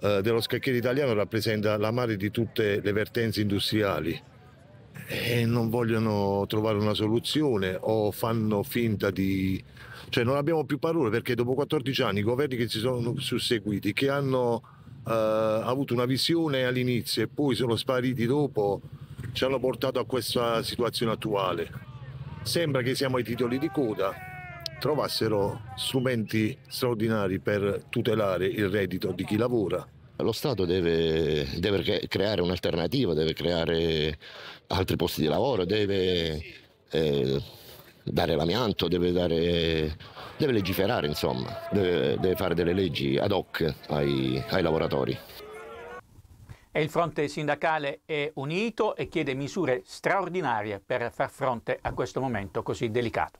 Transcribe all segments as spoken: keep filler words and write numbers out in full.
eh, dello scacchiere italiano rappresenta la madre di tutte le vertenze industriali e non vogliono trovare una soluzione o fanno finta di... Cioè non abbiamo più parole, perché dopo quattordici anni i governi che si sono susseguiti, che hanno eh, avuto una visione all'inizio e poi sono spariti dopo, ci hanno portato a questa situazione attuale. Sembra che siamo ai titoli di coda, trovassero strumenti straordinari per tutelare il reddito di chi lavora. Lo Stato deve, deve creare un'alternativa, deve creare altri posti di lavoro, deve eh, dare l'amianto, deve, dare, deve legiferare, insomma, deve, deve fare delle leggi ad hoc ai, ai lavoratori. E il fronte sindacale è unito e chiede misure straordinarie per far fronte a questo momento così delicato.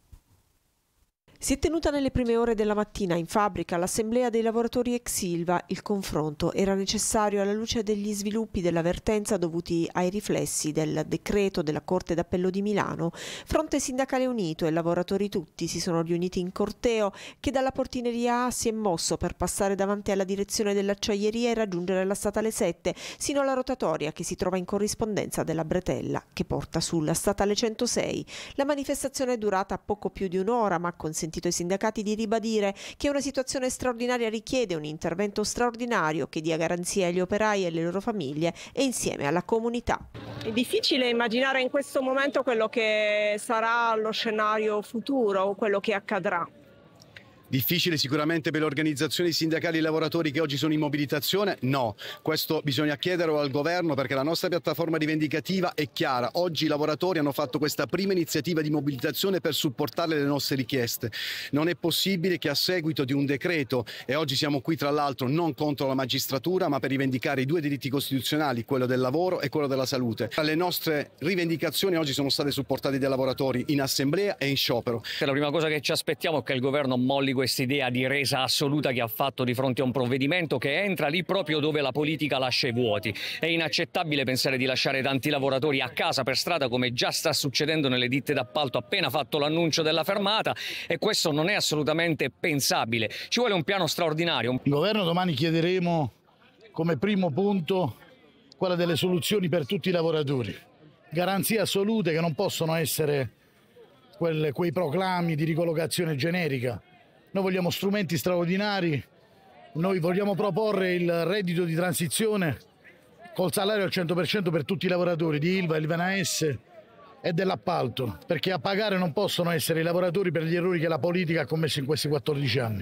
Si è tenuta nelle prime ore della mattina in fabbrica l'assemblea dei lavoratori ex Ilva. Il confronto era necessario alla luce degli sviluppi della vertenza dovuti ai riflessi del decreto della Corte d'Appello di Milano. Fronte sindacale unito e lavoratori tutti si sono riuniti in corteo che dalla portineria A si è mosso per passare davanti alla direzione dell'acciaieria e raggiungere la statale sette, sino alla rotatoria che si trova in corrispondenza della bretella che porta sulla statale centosei. La manifestazione è durata poco più di un'ora, ma ha consentito ai sindacati di ribadire che una situazione straordinaria richiede un intervento straordinario che dia garanzia agli operai e alle loro famiglie e insieme alla comunità. È difficile immaginare in questo momento quello che sarà lo scenario futuro o quello che accadrà. Difficile sicuramente per le organizzazioni sindacali e lavoratori che oggi sono in mobilitazione? No, questo bisogna chiederlo al governo, perché la nostra piattaforma rivendicativa è chiara. Oggi i lavoratori hanno fatto questa prima iniziativa di mobilitazione per supportare le nostre richieste. Non è possibile che a seguito di un decreto, e oggi siamo qui tra l'altro non contro la magistratura ma per rivendicare i due diritti costituzionali, quello del lavoro e quello della salute. Le nostre rivendicazioni oggi sono state supportate dai lavoratori in assemblea e in sciopero. La prima cosa che ci aspettiamo è che il governo molli questa idea di resa assoluta che ha fatto di fronte a un provvedimento che entra lì proprio dove la politica lascia i vuoti. È inaccettabile pensare di lasciare tanti lavoratori a casa per strada, come già sta succedendo nelle ditte d'appalto appena fatto l'annuncio della fermata, e questo non è assolutamente pensabile. Ci vuole un piano straordinario. Il governo domani chiederemo come primo punto quella delle soluzioni per tutti i lavoratori. Garanzie assolute che non possono essere quelle, quei proclami di ricollocazione generica. Noi vogliamo strumenti straordinari, noi vogliamo proporre il reddito di transizione col salario al cento per cento per tutti i lavoratori di Ilva, Ilva S e dell'appalto, perché a pagare non possono essere i lavoratori per gli errori che la politica ha commesso in questi quattordici anni.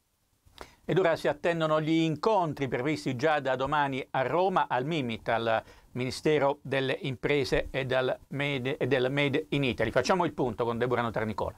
Ed ora si attendono gli incontri previsti già da domani a Roma al Mimit, al Ministero delle Imprese e del Made, e del Made in Italy. Facciamo il punto con Deborah Notarnicola.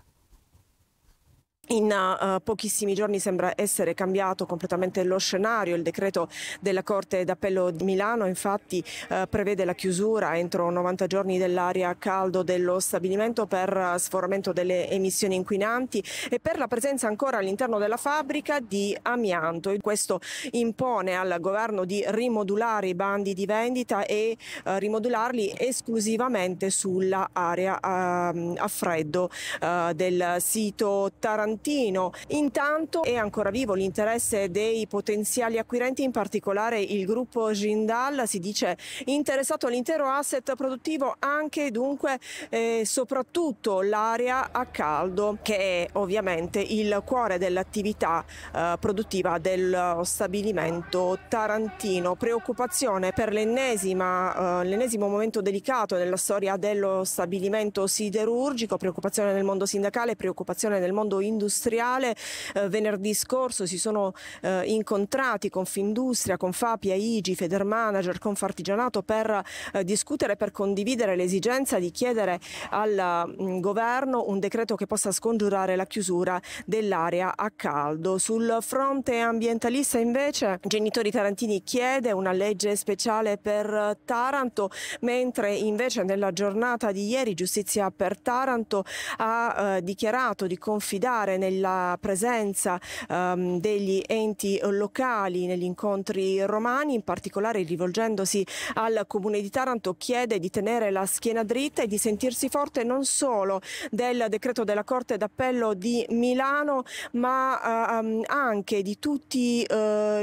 In uh, pochissimi giorni sembra essere cambiato completamente lo scenario. Il decreto della Corte d'Appello di Milano infatti uh, prevede la chiusura entro novanta giorni dell'area a caldo dello stabilimento per uh, sforamento delle emissioni inquinanti e per la presenza ancora all'interno della fabbrica di amianto. Questo impone al governo di rimodulare i bandi di vendita e uh, rimodularli esclusivamente sulla area uh, a freddo uh, del sito tarantino. Intanto è ancora vivo l'interesse dei potenziali acquirenti, in particolare il gruppo Jindal si dice interessato all'intero asset produttivo, anche dunque eh, soprattutto l'area a caldo, che è ovviamente il cuore dell'attività eh, produttiva dello stabilimento tarantino. Preoccupazione per l'ennesima, eh, l'ennesimo momento delicato nella storia dello stabilimento siderurgico, preoccupazione nel mondo sindacale, preoccupazione nel mondo industriale. industriale. Eh, venerdì scorso si sono eh, incontrati Confindustria, Confapia, I G I, Federmanager, Confartigianato per eh, discutere, per condividere l'esigenza di chiedere al mh, governo un decreto che possa scongiurare la chiusura dell'area a caldo. Sul fronte ambientalista invece Genitori Tarantini chiede una legge speciale per Taranto, mentre invece nella giornata di ieri Giustizia per Taranto ha eh, dichiarato di confidare nella presenza um, degli enti locali negli incontri romani, in particolare rivolgendosi al Comune di Taranto chiede di tenere la schiena dritta e di sentirsi forte non solo del decreto della Corte d'Appello di Milano, ma uh, um, anche di tutti uh,